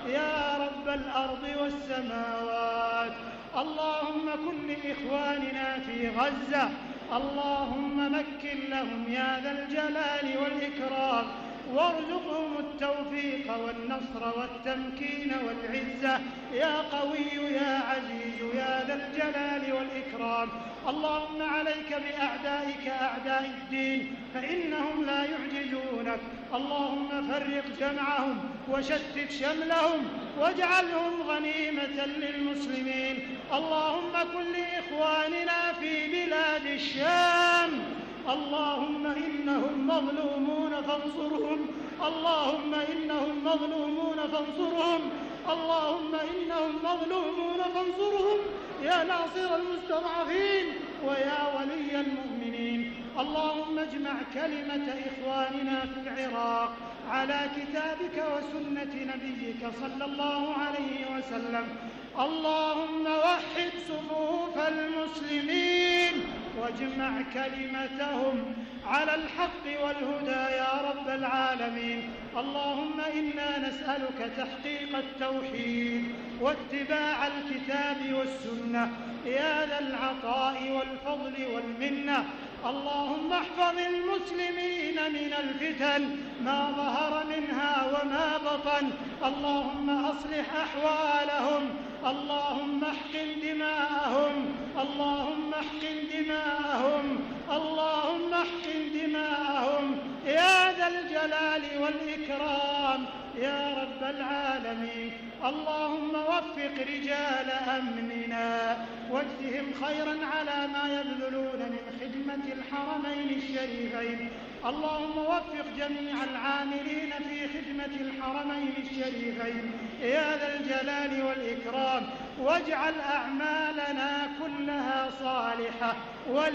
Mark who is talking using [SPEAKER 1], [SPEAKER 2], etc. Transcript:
[SPEAKER 1] يا رب الأرض والسماوات. اللهم كن لإخواننا في غزة، اللهم مكن لهم يا ذا الجلال والإكرام، وارزقهم التوفيق والنصر والتمكين والعزة يا قوي يا عزيز يا ذا الجلال والإكرام. اللهم عليك بأعدائك أعداء الدين فإنهم لا يعجزونك. اللهم فرق جمعهم وشتت شملهم واجعلهم غنيمة للمسلمين. اللهم كن لإخواننا في بلاد الشام، اللهم إنهم مظلومون فانصرهم، اللهم إنهم مظلومون فانصرهم، اللهم إنهم مظلومون فانصرهم يا ناصر المستضعفين ويا ولي المؤمنين. اللهم اجمع كلمة إخواننا في العراق على كتابك وسنة نبيك صلى الله عليه وسلم. اللهم وحد صفوف المسلمين واجمع كلمتهم على الحق والهدى يا رب العالمين. اللهم إنا نسألك تحقيق التوحيد واتباع الكتاب والسنة يا ذا العطاء والفضل والمنة. اللهم احفظ المسلمين من الفتن ما ظهر منها وما بطن. اللهم أصلح أحوالهم، اللهم احقن دماءهم، اللهم احقن دماءهم، اللهم احقن دماءهم يا ذا الجلال والإكرام يا رب العالمين. اللهم وفق رجال أمننا واجزهم خيرا على ما يبذلون من خدمة الحرمين الشريفين. اللهم وفق جميع العاملين في خدمة الحرمين الشريفين يا ذا الجلال والإكرام، واجعل أعمالنا كلها صالحة